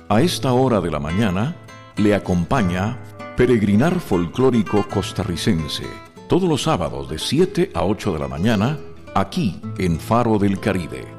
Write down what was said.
A esta hora de la mañana le acompaña Peregrinar Folclórico Costarricense, todos los sábados de 7 a 8 de la mañana, aquí en Faro del Caribe.